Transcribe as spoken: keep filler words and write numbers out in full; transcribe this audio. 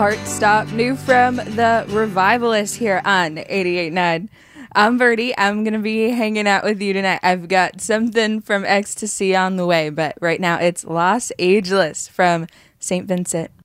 Heart Stop, new from the Revivalists here on eighty-eight point nine. I'm Birdie. I'm going to be hanging out with you tonight. I've got something from Ecstasy on the way, but right now it's Los Angeles from Saint Vincent.